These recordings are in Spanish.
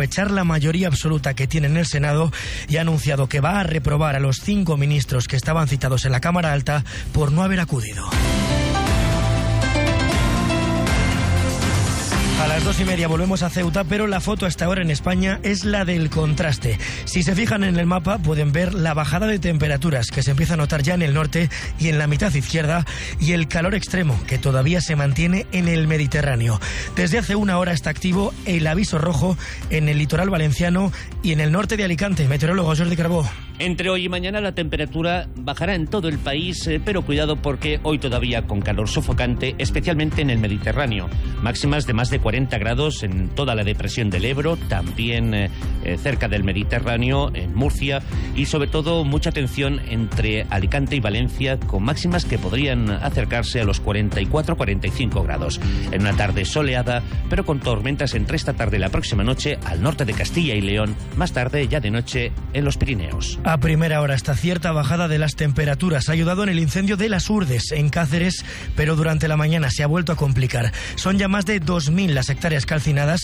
aprovechar la mayoría absoluta que tiene en el Senado y ha anunciado que va a reprobar a los 5 ministros que estaban citados en la Cámara Alta por no haber acudido. A las 2:30 volvemos a Ceuta, pero la foto hasta ahora en España es la del contraste. Si se fijan en el mapa pueden ver la bajada de temperaturas que se empieza a notar ya en el norte y en la mitad izquierda, y el calor extremo que todavía se mantiene en el Mediterráneo. Desde hace una hora está activo el aviso rojo en el litoral valenciano y en el norte de Alicante. Meteorólogo Jordi Carbó. Entre hoy y mañana la temperatura bajará en todo el país, pero cuidado porque hoy todavía con calor sofocante, especialmente en el Mediterráneo. Máximas de más de 40 grados en toda la depresión del Ebro, también cerca del Mediterráneo, en Murcia, y sobre todo mucha tensión entre Alicante y Valencia, con máximas que podrían acercarse a los 44-45 grados. En una tarde soleada, pero con tormentas entre esta tarde y la próxima noche al norte de Castilla y León, más tarde ya de noche en los Pirineos. A primera hora esta cierta bajada de las temperaturas ha ayudado en el incendio de Las Urdes, en Cáceres, pero durante la mañana se ha vuelto a complicar. Son ya más de 2.000 las hectáreas calcinadas,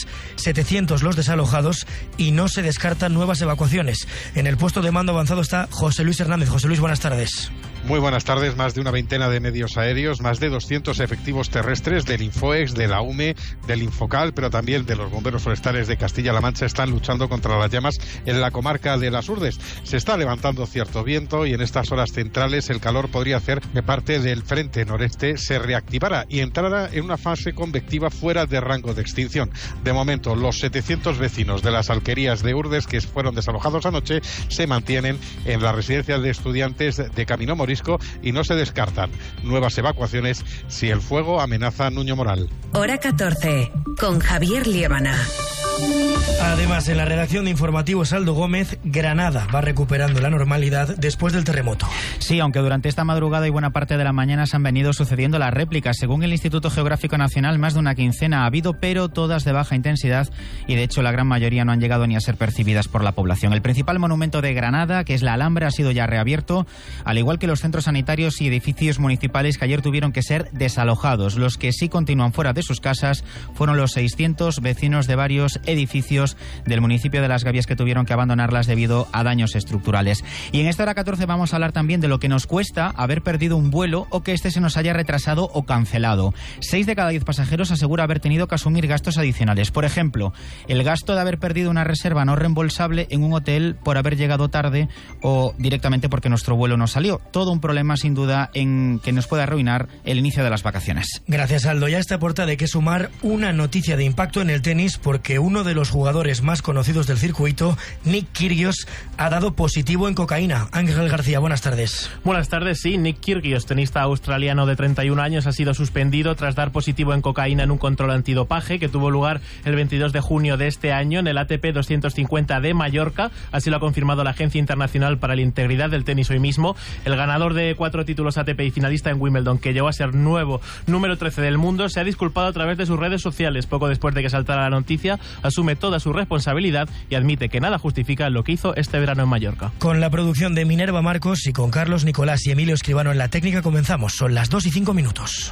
700 los desalojados y no se descartan nuevas evacuaciones. En el puesto de mando avanzado está José Luis Hernández. José Luis, buenas tardes. Muy buenas tardes. Más de una veintena de medios aéreos, más de 200 efectivos terrestres del Infoex, de la UME, del Infocal, pero también de los bomberos forestales de Castilla-La Mancha están luchando contra las llamas en la comarca de Las Urdes. Se está levantando cierto viento y en estas horas centrales el calor podría hacer que parte del frente noreste se reactivara y entrara en una fase convectiva fuera de rango de extinción. De momento, los 700 vecinos de las alquerías de Urdes que fueron desalojados anoche se mantienen en las residencias de estudiantes de Camino Morisco y no se descartan nuevas evacuaciones si el fuego amenaza a Nuño Moral. Hora 14, con Javier Liébana. Además, en la redacción de informativos Aldo Gómez, Granada va recuperando la normalidad después del terremoto. Sí, aunque durante esta madrugada y buena parte de la mañana se han venido sucediendo las réplicas. Según el Instituto Geográfico Nacional, más de una quincena ha habido, pero todas de baja intensidad y de hecho la gran mayoría no han llegado ni a ser percibidas por la población. El principal monumento de Granada, que es la Alhambra, ha sido ya reabierto, al igual que los centros sanitarios y edificios municipales que ayer tuvieron que ser desalojados. Los que sí continúan fuera de sus casas fueron los 600 vecinos de varios edificios del municipio de Las Gavias que tuvieron que abandonarlas debido a daños estructurales. Y en esta hora 14 vamos a hablar también de lo que nos cuesta haber perdido un vuelo o que este se nos haya retrasado o cancelado. 6 de cada 10 pasajeros asegura haber tenido que asumir gastos adicionales. Por ejemplo, el gasto de haber perdido una reserva no reembolsable en un hotel por haber llegado tarde o directamente porque nuestro vuelo no salió. Todo un problema sin duda en que nos puede arruinar el inicio de las vacaciones. Gracias, Aldo. Ya a esta portada hay que sumar una noticia de impacto en el tenis porque uno de los jugadores más conocidos del circuito, Nick Kyrgios, ha dado positivo en cocaína. Ángel García, buenas tardes. Buenas tardes, sí. Nick Kyrgios, tenista australiano de 31 años, ha sido suspendido tras dar positivo en cocaína en un control antidopaje que tuvo lugar el 22 de junio de este año en el ATP 250 de Mallorca. Así lo ha confirmado la Agencia Internacional para la Integridad del Tenis hoy mismo. El ganador de 4 títulos ATP y finalista en Wimbledon, que llegó a ser nuevo número 13 del mundo, se ha disculpado a través de sus redes sociales. Poco después de que saltara la noticia, asume toda su responsabilidad y admite que nada justifica lo que hizo este verano en Mallorca. Con la producción de Minerva Marcos y con Carlos Nicolás y Emilio Escribano en la técnica comenzamos. Son las 2:05.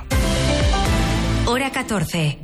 Hora 14.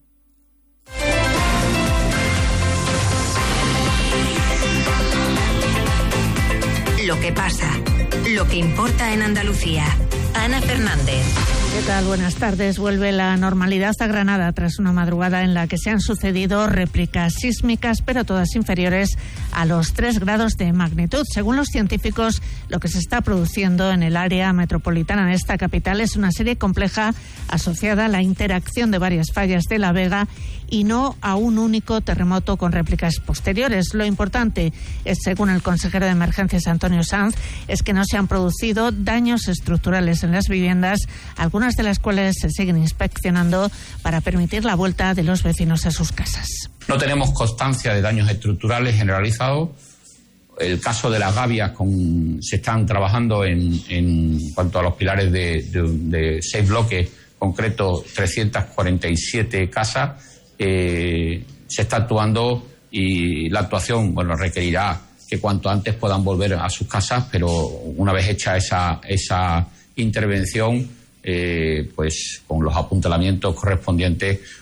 Lo que pasa, lo que importa en Andalucía. Ana Fernández. ¿Qué tal? Buenas tardes. Vuelve la normalidad a Granada tras una madrugada en la que se han sucedido réplicas sísmicas, pero todas inferiores a los 3 grados de magnitud. Según los científicos, lo que se está produciendo en el área metropolitana de esta capital es una serie compleja asociada a la interacción de varias fallas de la Vega y no a un único terremoto con réplicas posteriores. Lo importante es, según el consejero de Emergencias Antonio Sanz, es que no se han producido daños estructurales en las viviendas, algunas de las cuales se siguen inspeccionando para permitir la vuelta de los vecinos a sus casas. No tenemos constancia de daños estructurales generalizados. El caso de Las Gavias se están trabajando en cuanto a los pilares de 6 bloques, concreto 347 casas. Se está actuando y la actuación requerirá que cuanto antes puedan volver a sus casas, pero una vez hecha esa intervención, pues con los apuntalamientos correspondientes,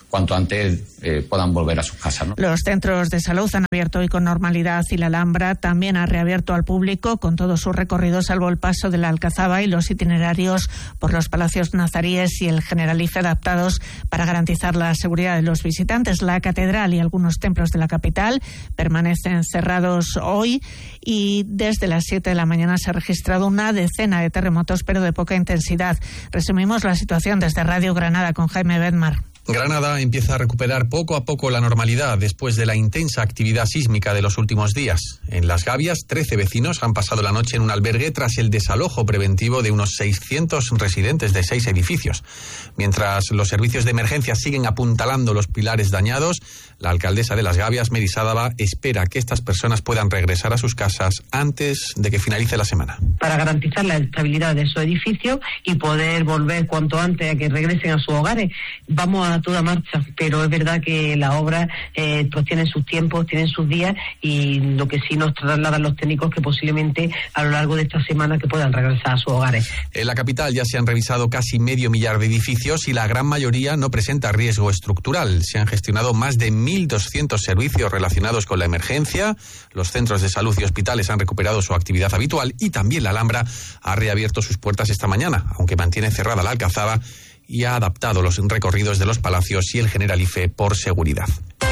cuanto antes puedan volver a sus casas, ¿no? Los centros de salud han abierto hoy con normalidad y la Alhambra también ha reabierto al público con todos sus recorridos, salvo el paso de la Alcazaba y los itinerarios por los palacios nazaríes y el Generalife adaptados para garantizar la seguridad de los visitantes. La catedral y algunos templos de la capital permanecen cerrados hoy y desde las 7 de la mañana se ha registrado una decena de terremotos, pero de poca intensidad. Resumimos la situación desde Radio Granada con Jaime Bedmar. Granada empieza a recuperar poco a poco la normalidad después de la intensa actividad sísmica de los últimos días. En Las Gavias, 13 vecinos han pasado la noche en un albergue tras el desalojo preventivo de unos 600 residentes de 6 edificios. Mientras los servicios de emergencia siguen apuntalando los pilares dañados, la alcaldesa de Las Gavias, Mary Sádava, espera que estas personas puedan regresar a sus casas antes de que finalice la semana. Para garantizar la estabilidad de esos edificios y poder volver cuanto antes a que regresen a sus hogares. Vamos a toda marcha, pero es verdad que las obras pues tienen sus tiempos, tienen sus días, y lo que sí nos trasladan los técnicos que posiblemente a lo largo de esta semana que puedan regresar a sus hogares. En la capital ya se han revisado casi 500.000 de edificios y la gran mayoría no presenta riesgo estructural. Se han gestionado más de 1.200 servicios relacionados con la emergencia. Los centros de salud y hospitales han recuperado su actividad habitual y también la Alhambra ha reabierto sus puertas esta mañana, aunque mantiene cerrada la Alcazaba y ha adaptado los recorridos de los palacios y el Generalife por seguridad.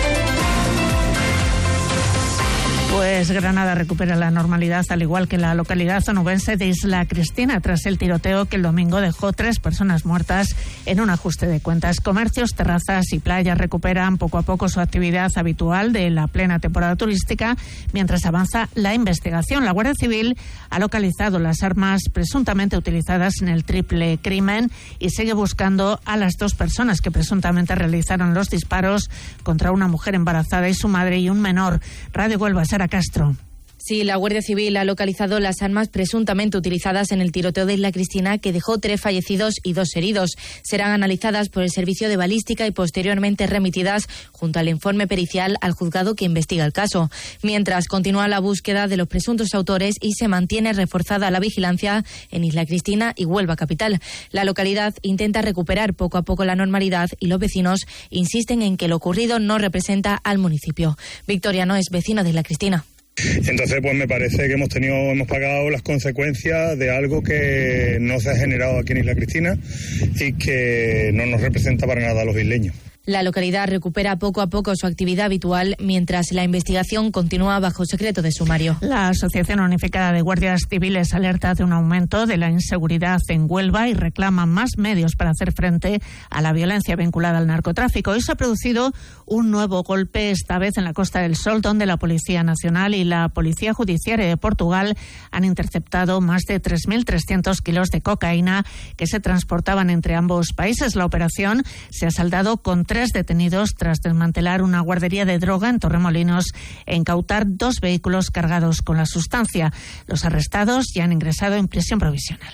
Pues Granada recupera la normalidad, al igual que la localidad onubense de Isla Cristina, tras el tiroteo que el domingo dejó 3 personas muertas en un ajuste de cuentas. Comercios, terrazas y playas recuperan poco a poco su actividad habitual de la plena temporada turística, mientras avanza la investigación. La Guardia Civil ha localizado las armas presuntamente utilizadas en el triple crimen y sigue buscando a las 2 personas que presuntamente realizaron los disparos contra una mujer embarazada y su madre y un menor. Radio Huelva, Sara Castro. Sí, la Guardia Civil ha localizado las armas presuntamente utilizadas en el tiroteo de Isla Cristina, que dejó 3 fallecidos y 2 heridos. Serán analizadas por el Servicio de Balística y posteriormente remitidas, junto al informe pericial, al juzgado que investiga el caso. Mientras continúa la búsqueda de los presuntos autores y se mantiene reforzada la vigilancia en Isla Cristina y Huelva capital. La localidad intenta recuperar poco a poco la normalidad y los vecinos insisten en que lo ocurrido no representa al municipio. Victoriano es vecino de Isla Cristina. Entonces, pues me parece que hemos pagado las consecuencias de algo que no se ha generado aquí en Isla Cristina y que no nos representa para nada a los isleños. La localidad recupera poco a poco su actividad habitual mientras la investigación continúa bajo secreto de sumario. La Asociación Unificada de Guardias Civiles alerta de un aumento de la inseguridad en Huelva y reclama más medios para hacer frente a la violencia vinculada al narcotráfico. Hoy se ha producido un nuevo golpe, esta vez en la Costa del Sol, donde la Policía Nacional y la Policía Judiciaria de Portugal han interceptado más de 3.300 kilos de cocaína que se transportaban entre ambos países. La operación se ha saldado con 3 detenidos tras desmantelar una guardería de droga en Torremolinos e incautar 2 vehículos cargados con la sustancia. Los arrestados ya han ingresado en prisión provisional.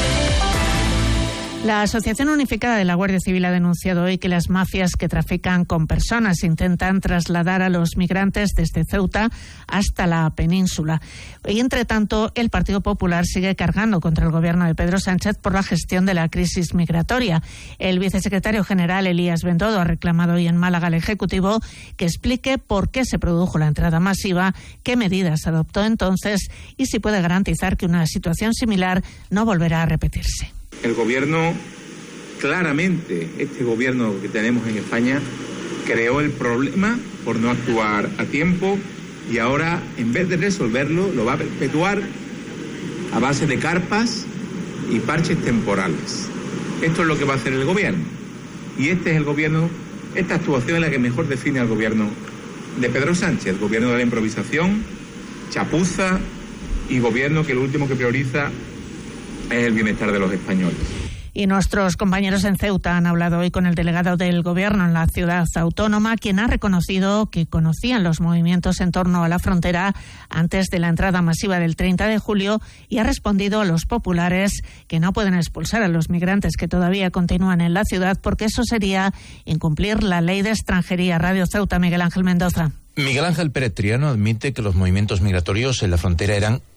La Asociación Unificada de la Guardia Civil ha denunciado hoy que las mafias que trafican con personas intentan trasladar a los migrantes desde Ceuta hasta la península. Y, entre tanto, el Partido Popular sigue cargando contra el gobierno de Pedro Sánchez por la gestión de la crisis migratoria. El vicesecretario general, Elías Bendodo, ha reclamado hoy en Málaga al Ejecutivo que explique por qué se produjo la entrada masiva, qué medidas adoptó entonces y si puede garantizar que una situación similar no volverá a repetirse. El gobierno, claramente, este gobierno que tenemos en España, creó el problema por no actuar a tiempo y ahora, en vez de resolverlo, lo va a perpetuar a base de carpas y parches temporales. Esto es lo que va a hacer el gobierno. Y este es el gobierno, esta actuación es la que mejor define al gobierno de Pedro Sánchez, el gobierno de la improvisación, chapuza y gobierno que lo último que prioriza es el bienestar de los españoles. Y nuestros compañeros en Ceuta han hablado hoy con el delegado del Gobierno en la ciudad autónoma, quien ha reconocido que conocían los movimientos en torno a la frontera antes de la entrada masiva del 30 de julio y ha respondido a los populares que no pueden expulsar a los migrantes que todavía continúan en la ciudad porque eso sería incumplir la ley de extranjería. Radio Ceuta, Miguel Ángel Mendoza. Miguel Ángel Pérez Triano admite que los movimientos migratorios en la frontera eran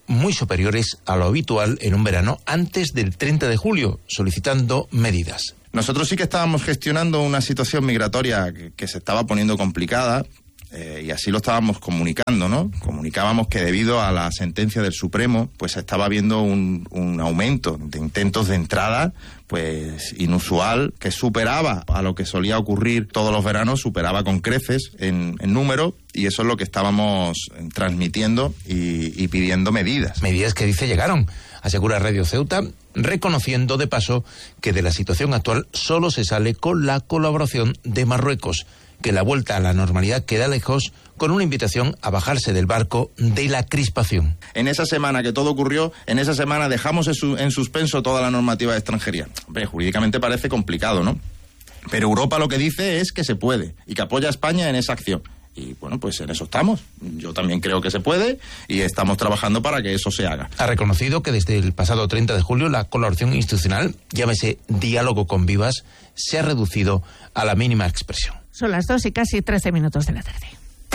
muy superiores a lo habitual en un verano antes del 30 de julio, solicitando medidas. Nosotros sí que estábamos gestionando una situación migratoria que se estaba poniendo complicada, y así lo estábamos comunicando, ¿no? Comunicábamos que debido a la sentencia del Supremo, pues estaba habiendo un aumento de intentos de entrada, pues inusual, que superaba a lo que solía ocurrir todos los veranos, superaba con creces en número, y eso es lo que estábamos transmitiendo y pidiendo medidas. Medidas que dice llegaron, asegura Radio Ceuta, reconociendo de paso que de la situación actual solo se sale con la colaboración de Marruecos, que la vuelta a la normalidad queda lejos, con una invitación a bajarse del barco de la crispación. En esa semana que todo ocurrió, en esa semana dejamos en suspenso toda la normativa de extranjería. Hombre, jurídicamente parece complicado, ¿no? Pero Europa lo que dice es que se puede y que apoya a España en esa acción. Y bueno, pues en eso estamos. Yo también creo que se puede y estamos trabajando para que eso se haga. Ha reconocido que desde el pasado 30 de julio la colaboración institucional, llámese diálogo con Vivas, se ha reducido a la mínima expresión. Son las 2 y casi 13 minutos de la tarde.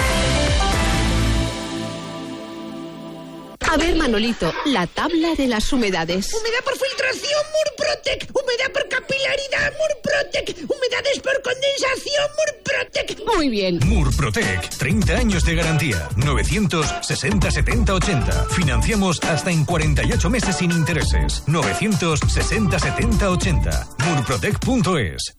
A ver, Manolito, la tabla de las humedades. Humedad por filtración, Murprotec. Humedad por capilaridad, Murprotec. Humedades por condensación, Murprotec. Muy bien. Murprotec, 30 años de garantía. 960 70 80. Financiamos hasta en 48 meses sin intereses. 960 70 80. Murprotec.es.